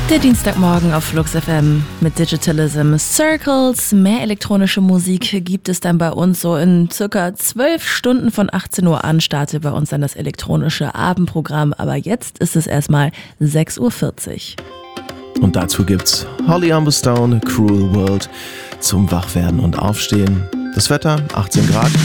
Der Dienstagmorgen auf Flux FM mit Digitalism Circles. Mehr elektronische Musik gibt es dann bei uns so in circa 12 Stunden von 18 Uhr an. Startet bei uns dann das elektronische Abendprogramm. Aber jetzt ist es erstmal 6.40 Uhr. Und dazu gibt's Holly Humberstone, Cruel World zum Wachwerden und Aufstehen. Das Wetter 18 Grad.